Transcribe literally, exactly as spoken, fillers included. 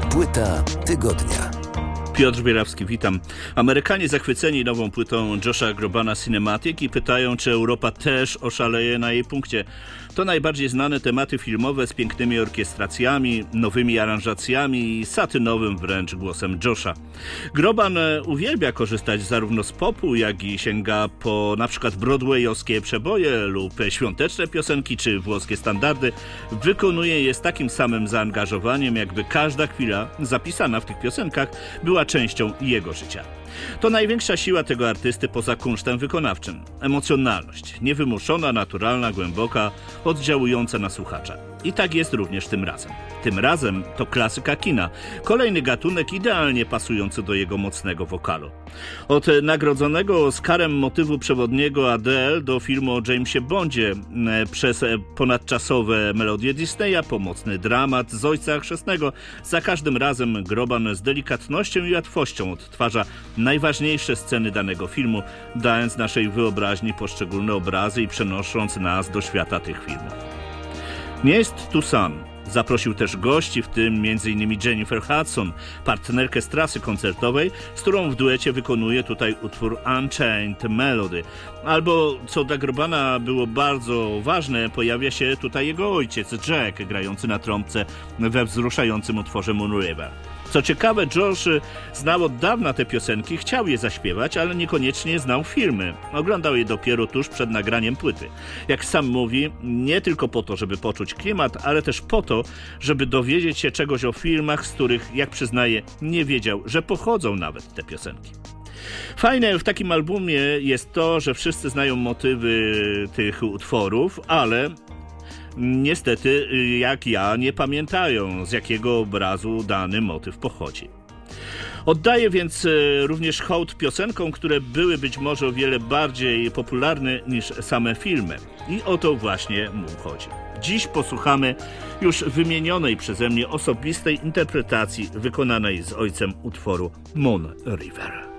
Płyta tygodnia. Piotr Bierawski, witam. Amerykanie zachwyceni nową płytą Josha Grobana Cinematic i pytają, czy Europa też oszaleje na jej punkcie. To najbardziej znane tematy filmowe z pięknymi orkiestracjami, nowymi aranżacjami i satynowym wręcz głosem Josha. Groban uwielbia korzystać zarówno z popu, jak i sięga po na przykład broadwayowskie przeboje lub świąteczne piosenki czy włoskie standardy. Wykonuje je z takim samym zaangażowaniem, jakby każda chwila zapisana w tych piosenkach była częścią jego życia. To największa siła tego artysty poza kunsztem wykonawczym. Emocjonalność, niewymuszona, naturalna, głęboka, oddziałująca na słuchacza. I tak jest również tym razem. Tym razem to klasyka kina, kolejny gatunek idealnie pasujący do jego mocnego wokalu. Od nagrodzonego Oscarem motywu przewodniego Adele do filmu o Jamesie Bondzie, przez ponadczasowe melodie Disneya, pomocny dramat z Ojca Chrzestnego, za każdym razem Groban z delikatnością i łatwością odtwarza najważniejsze sceny danego filmu, dając naszej wyobraźni poszczególne obrazy i przenosząc nas do świata tych filmów. Nie jest tu sam. Zaprosił też gości, w tym między innymi Jennifer Hudson, partnerkę z trasy koncertowej, z którą w duecie wykonuje tutaj utwór Unchained Melody. Albo, co dla Grobana było bardzo ważne, pojawia się tutaj jego ojciec, Jack, grający na trąbce we wzruszającym utworze Moon River. Co ciekawe, Josh znał od dawna te piosenki, chciał je zaśpiewać, ale niekoniecznie znał filmy. Oglądał je dopiero tuż przed nagraniem płyty. Jak sam mówi, nie tylko po to, żeby poczuć klimat, ale też po to, żeby dowiedzieć się czegoś o filmach, z których, jak przyznaje, nie wiedział, że pochodzą nawet te piosenki. Fajne w takim albumie jest to, że wszyscy znają motywy tych utworów, ale niestety, jak ja, nie pamiętają, z jakiego obrazu dany motyw pochodzi. Oddaję więc również hołd piosenkom, które były być może o wiele bardziej popularne niż same filmy. I o to właśnie mu chodzi. Dziś posłuchamy już wymienionej przeze mnie osobistej interpretacji wykonanej z ojcem utworu Moon River.